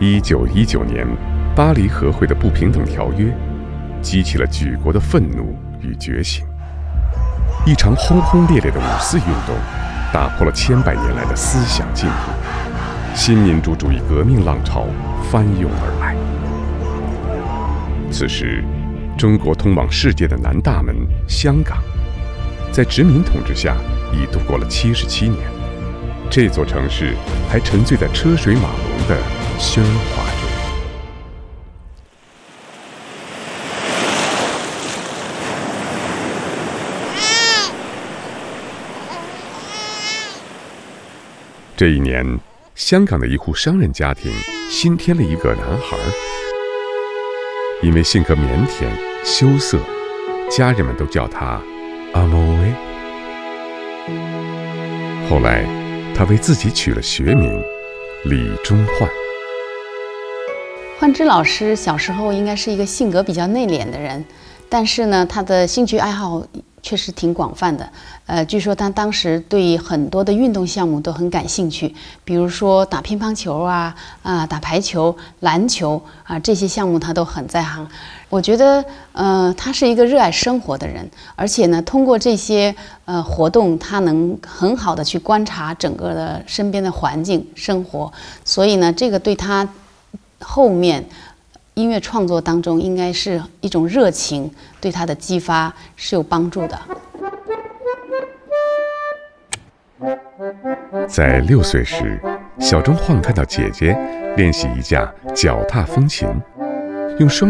1919年，巴黎和会的不平等条约激起了举国的愤怒与觉醒。一场轰轰烈烈的5·4运动打破了千百年来的思想禁锢，新民主主义革命浪潮翻涌而来。此时，中国通往世界的南大门香港，在殖民统治下已度过了77年，这座城市还沉醉在车水马龙的喧哗中。这一年，香港的一户商人家庭新添了一个男孩，因为性格腼腆羞涩，家人们都叫他阿莫威。后来，他为自己取了学名李中焕。 焕之老师小时候应该是一个性格比较内敛的人，但是呢，他的兴趣爱好确实挺广泛的。据说他当时对很多的运动项目都很感兴趣，比如说打乒乓球打排球、篮球这些项目他都很在行。我觉得他是一个热爱生活的人，而且呢，通过这些活动，他能很好的去观察整个的身边的环境生活，所以呢，这个对他后面音乐创作当中应该是一种热情，对他的激发是有帮助的。 在6岁时，小钟焕看到姐姐练习一架脚踏风琴，用双